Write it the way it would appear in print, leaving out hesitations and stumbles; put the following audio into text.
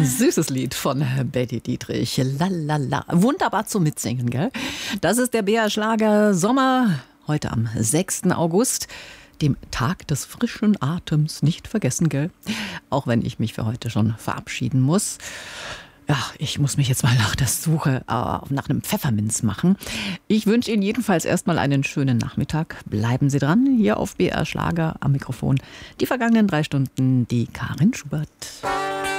Süßes Lied von Betty Dietrich. Lalala. Wunderbar zum Mitsingen, gell? Das ist der BR-Schlager Sommer. Heute am 6. August. Dem Tag des frischen Atems nicht vergessen, gell? Auch wenn ich mich für heute schon verabschieden muss. Ja, ich muss mich jetzt mal nach der Suche nach einem Pfefferminz machen. Ich wünsche Ihnen jedenfalls erstmal einen schönen Nachmittag. Bleiben Sie dran, hier auf BR Schlager am Mikrofon. Die vergangenen 3 Stunden, die Karin Schubert.